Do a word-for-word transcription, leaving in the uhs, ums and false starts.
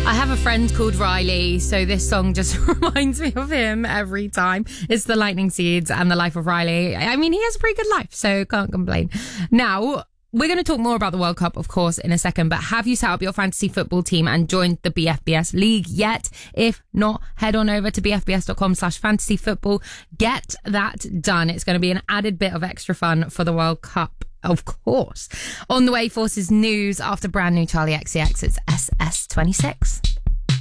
I have a friend called Riley, so this song just reminds me of him every time. It's the Lightning Seeds and the life of Riley. I mean, he has a pretty good life, so can't complain. Now, we're going to talk more about the World Cup, of course, in a second, but have you set up your fantasy football team and joined the B F B S League yet? If not, head on over to bfbs.com slash fantasy football. Get that done. It's going to be an added bit of extra fun for the World Cup, of course. On the way, Forces news after brand new Charlie X C X. It's S S twenty-six.